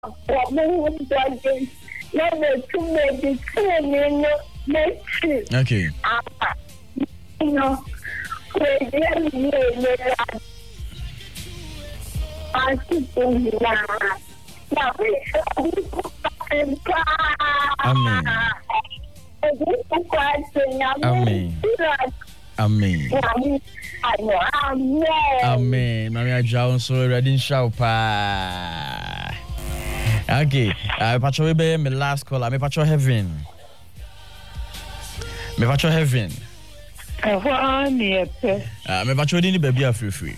Okay. Amen. Amen. Amen. Mami John so ready shout pa. Okay. Patrol be my last call. Me patrol heaven. Me patrol heaven. Me patrol ni baby afri.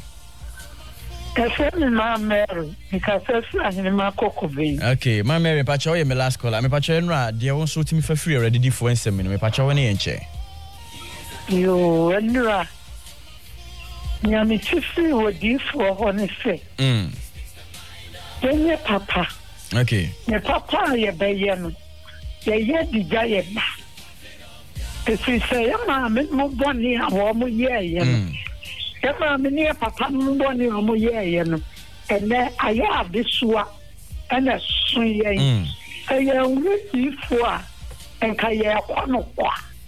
Ma Mary, because I'm my cocoa bean. Okay, my Mary patrol me last call. Me patrol nra de won so timi fa free already for ensem me patrol ni enche. Yo, nra. Nyami chifi wodi for honest. Then papa. Okay. Me papa ye beye no. Ye dija ye ba. If say ma me mo boni awo mo ye Ema mini papa mboni omo ye no. Ene aya abisua ena sun ye. Eye nwudi fo a enka ye kwa no kwa.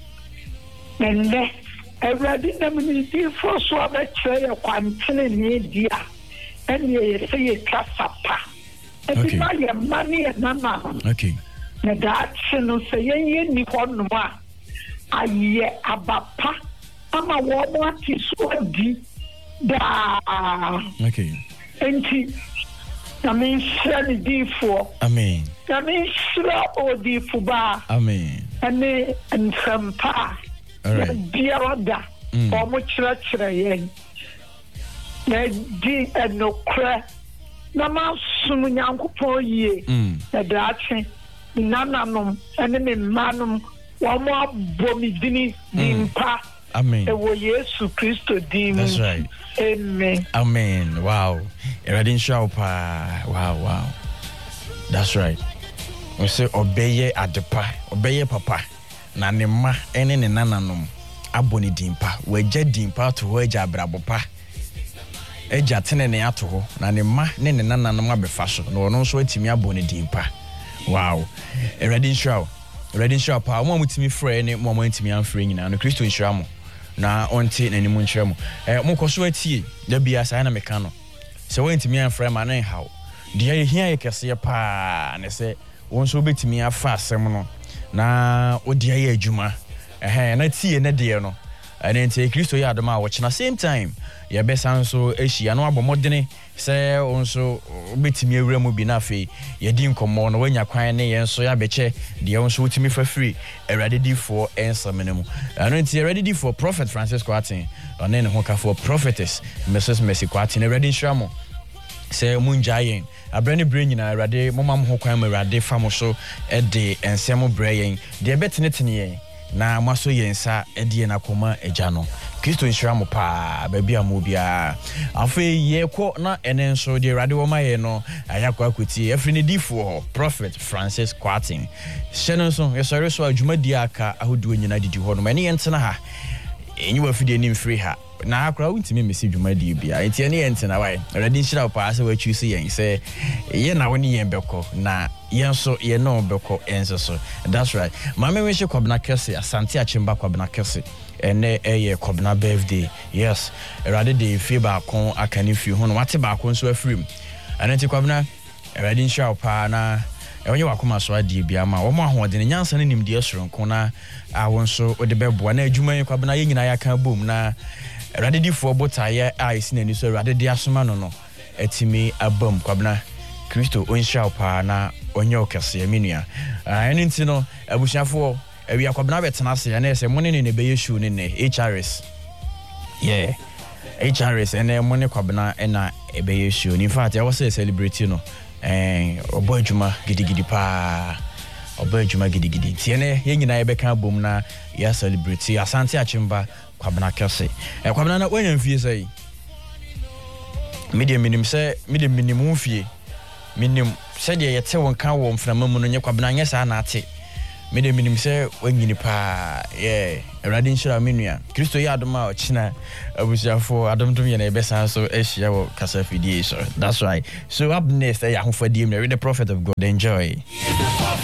Ene everybody na mini di fo so abetire ye kwa ntene ni dia. Ene ye se ye kasapa. Eti ma ye mani na ma. Okay. Na da no se ye ni ho no a aye abapa ama wo mo ati so di da. Okay. Enti na me share di fo. Amen. Na me share o di fo ba. Amen. Ane ntrampa. All right. Dia wada. O mo chira yen. Na di enokra. Na ma sunu nyankopon yie. Na da ache. Nananom ene me manom wa mo abomi dini dimpa. Amen. Yesu Christo dim. That's right. Amen. Amen. Wow. Eradin Shaupa. Wow. That's right. We say obeye adepa, obeye papa. Na ne ma ene ne nananom aboni dimpa. Weje dimpa to ho eja abrabopa. Eja tene ne ato ho. Na ne ma ne nananom abefa so. Na ono so atimi aboni dimpa. Wow. Eradin Shaupa. Mo mutimi frɛ ne mo mutimi amfrɛ nyina. No Kristo nhyira mo. Na onti na nimu nkyerɛ mo mo koso atie da bia sa na meka no se wantimi amfrɛ ma na hawo de ye hia ye kese pa ne se won so betimi afa asɛm no na odi aye adwuma na tie ne de no ana nti Kristo ya adoma wo kyena same time ye besan so ehia no abomodene se won so betimi awura mu bi na afei ye di nkomo no wanya kwan ne ye so ya beche de won so utimi fa free erade di for ensamene mu ana nti erade di for Prophet Francis Kwatin ona ne ho ka for prophetess Mrs. Mercy Kwatin erade nhyamo se munja yen abrani bre nyina erade momam ho kwan mu erade famo so e de ensem bre yen de betenetene yen na maso yensa edie na koma eja no Kristo nhyira mo pa baabi amobia afei yeko na ene nso de erade wo maye no ayakwa akwiti afri ne difo Prophet Francis Kwatin hyeno nso yesore so adwumadi aka ahoduo nyina didi ho no mane yentena ha enyi wa fidie ni mfiri ha na akra wuntimi mesi dwumadi bia enti ene yentena wai erade nhyira pa ase wa chusi yen se ye na woni yen beko na yenso ye no beko enso so. That's right. Mama we she Kwabena Kese Asante Achimba Kwabena Kese ene eye Kwabena birthday. Yes, erade de fie ba kon akani fie ho no wate ba kon so afrim anenti Kwabena erade nhyira pa na enye wakoma so ade bia ma wo mo ahoden nyansa ne nimde esoronko na awon so ode beboa na adwuma yen Kwabena ye nyina ya kan bom na erade di fo botaye a esi na ni so erade de asoma no etimi abam Kwabena Kristo onhyira pa na onye okese aminua ene nti no abusuafo awia Kwabena betena ase na ese monne ne be yeshu ne HRS HRS ene monne Kwabena na ebe yeshu in fact I was celebrating no obo adwuma gidigidi pa obo adwuma gidigidi ti ene ye nyina ye beka bom na ya celebrate Asante Achimba Kwabena Kese Kwabena na wanya mfie sai minim fie minim said ye yete won kan wo mframa mu no nye Kwabena nya sa na ate me de minim say wanyini pa Erade nhyira menua Kristo ya adoma ochina abusiafo adomdom ye na ebesa so ehia wo kasa fidie so that's right so up next ahofadie me the prophet of God enjoy